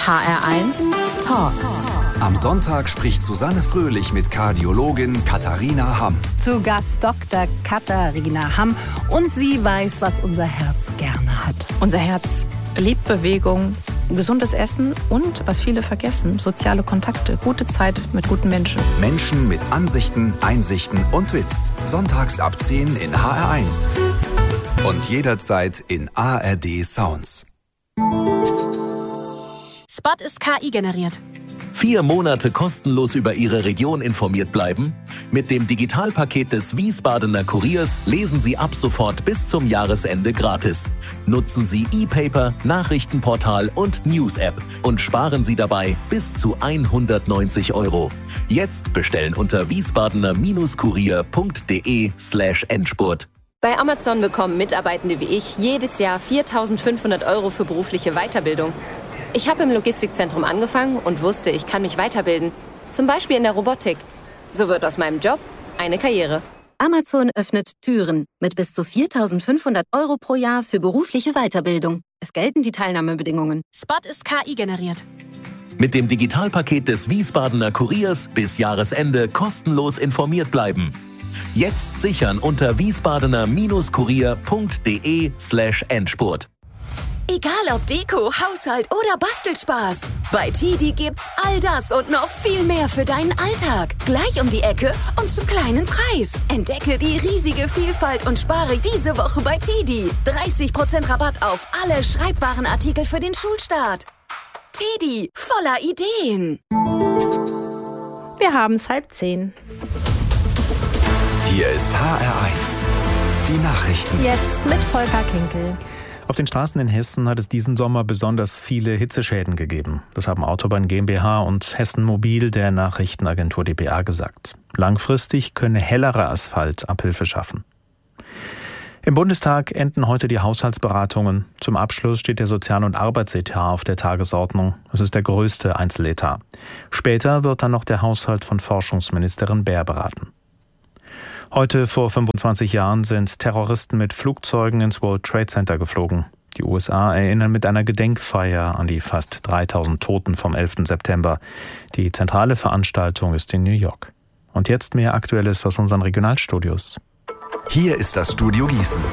HR1 Talk. Am Sonntag spricht Susanne Fröhlich mit Kardiologin Katharina Hamm. Zu Gast Dr. Katharina Hamm. Und sie weiß, was unser Herz gerne hat. Unser Herz liebt Bewegung, gesundes Essen und, was viele vergessen, soziale Kontakte, gute Zeit mit guten Menschen. Menschen mit Ansichten, Einsichten und Witz. Sonntags ab 10 in HR1. Und jederzeit in ARD Sounds. Spot ist KI generiert. 4 Monate kostenlos über Ihre Region informiert bleiben? Mit dem Digitalpaket des Wiesbadener Kuriers lesen Sie ab sofort bis zum Jahresende gratis. Nutzen Sie E-Paper, Nachrichtenportal und News-App und sparen Sie dabei bis zu 190 €. Jetzt bestellen unter wiesbadener-kurier.de/Endspurt. Bei Amazon bekommen Mitarbeitende wie ich jedes Jahr 4.500 € für berufliche Weiterbildung. Ich habe im Logistikzentrum angefangen und wusste, ich kann mich weiterbilden. Zum Beispiel in der Robotik. So wird aus meinem Job eine Karriere. Amazon öffnet Türen mit bis zu 4.500 € pro Jahr für berufliche Weiterbildung. Es gelten die Teilnahmebedingungen. Spot ist KI generiert. Mit dem Digitalpaket des Wiesbadener Kuriers bis Jahresende kostenlos informiert bleiben. Jetzt sichern unter wiesbadener-kurier.de/Endspurt. Egal ob Deko, Haushalt oder Bastelspaß. Bei TEDi gibt's all das und noch viel mehr für deinen Alltag. Gleich um die Ecke und zum kleinen Preis. Entdecke die riesige Vielfalt und spare diese Woche bei TEDi. 30% Rabatt auf alle Schreibwarenartikel für den Schulstart. TEDi, voller Ideen. Wir haben es 9:30. Hier ist HR1. Die Nachrichten. Jetzt mit Volker Kinkel. Auf den Straßen in Hessen hat es diesen Sommer besonders viele Hitzeschäden gegeben. Das haben Autobahn GmbH und Hessen Mobil der Nachrichtenagentur dpa gesagt. Langfristig könne hellerer Asphalt Abhilfe schaffen. Im Bundestag enden heute die Haushaltsberatungen. Zum Abschluss steht der Sozial- und Arbeitsetat auf der Tagesordnung. Es ist der größte Einzeletat. Später wird dann noch der Haushalt von Forschungsministerin Baer beraten. Heute vor 25 Jahren sind Terroristen mit Flugzeugen ins World Trade Center geflogen. Die USA erinnern mit einer Gedenkfeier an die fast 3000 Toten vom 11. September. Die zentrale Veranstaltung ist in New York. Und jetzt mehr Aktuelles aus unseren Regionalstudios. Hier ist das Studio Gießen.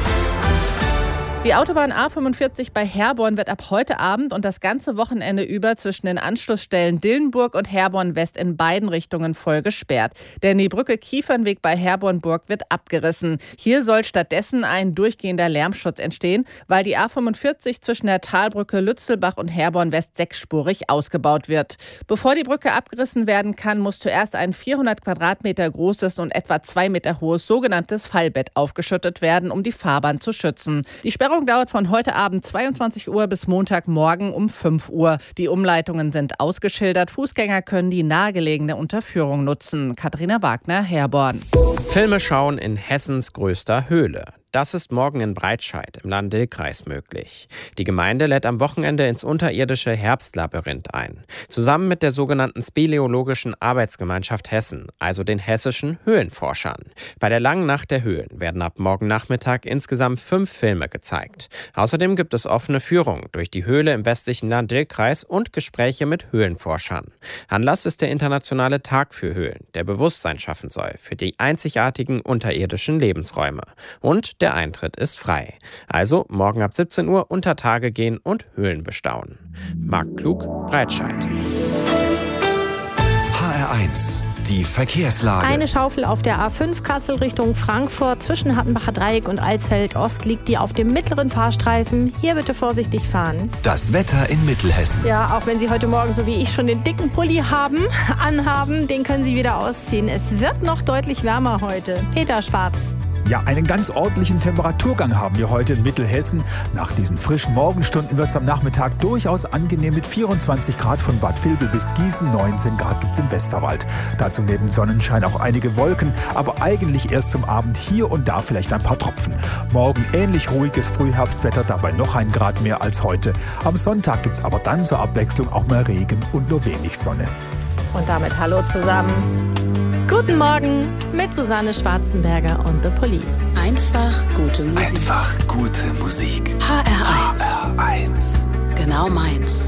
Die Autobahn A45 bei Herborn wird ab heute Abend und das ganze Wochenende über zwischen den Anschlussstellen Dillenburg und Herborn-West in beiden Richtungen voll gesperrt. Denn die Brücke Kiefernweg bei Herborn-Burg wird abgerissen. Hier soll stattdessen ein durchgehender Lärmschutz entstehen, weil die A45 zwischen der Talbrücke Lützelbach und Herborn-West 6-spurig ausgebaut wird. Bevor die Brücke abgerissen werden kann, muss zuerst ein 400 Quadratmeter großes und etwa 2 Meter hohes sogenanntes Fallbett aufgeschüttet werden, um die Fahrbahn zu schützen. Die Sperrung dauert von heute Abend 22 Uhr bis Montagmorgen um 5 Uhr. Die Umleitungen sind ausgeschildert. Fußgänger können die nahegelegene Unterführung nutzen. Katharina Wagner, Herborn. Filme schauen in Hessens größter Höhle. Das ist morgen in Breitscheid im Lahn-Dill-Kreis möglich. Die Gemeinde lädt am Wochenende ins unterirdische Herbstlabyrinth ein. Zusammen mit der sogenannten Speleologischen Arbeitsgemeinschaft Hessen, also den hessischen Höhlenforschern. Bei der langen Nacht der Höhlen werden ab morgen Nachmittag insgesamt 5 Filme gezeigt. Außerdem gibt es offene Führungen durch die Höhle im westlichen Lahn-Dill-Kreis und Gespräche mit Höhlenforschern. Anlass ist der Internationale Tag für Höhlen, der Bewusstsein schaffen soll für die einzigartigen unterirdischen Lebensräume. Und der Eintritt ist frei. Also morgen ab 17 Uhr unter Tage gehen und Höhlen bestaunen. Marc Klug, Breitscheid. HR1. Die Verkehrslage. Eine Schaufel auf der A5 Kassel Richtung Frankfurt. Zwischen Hattenbacher Dreieck und Alsfeld Ost liegt die auf dem mittleren Fahrstreifen. Hier bitte vorsichtig fahren. Das Wetter in Mittelhessen. Ja, auch wenn Sie heute Morgen, so wie ich, schon den dicken Pulli anhaben, den können Sie wieder ausziehen. Es wird noch deutlich wärmer heute. Peter Schwarz. Ja, einen ganz ordentlichen Temperaturgang haben wir heute in Mittelhessen. Nach diesen frischen Morgenstunden wird es am Nachmittag durchaus angenehm mit 24 Grad von Bad Vilbel bis Gießen. 19 Grad gibt es im Westerwald. Dazu neben Sonnenschein auch einige Wolken, aber eigentlich erst zum Abend hier und da vielleicht ein paar Tropfen. Morgen ähnlich ruhiges Frühherbstwetter, dabei noch 1 Grad mehr als heute. Am Sonntag gibt es aber dann zur Abwechslung auch mal Regen und nur wenig Sonne. Und damit hallo zusammen. Guten Morgen mit Susanne Schwarzenberger und The Police. Einfach gute Musik. Einfach gute Musik. HR1. HR1. Genau meins.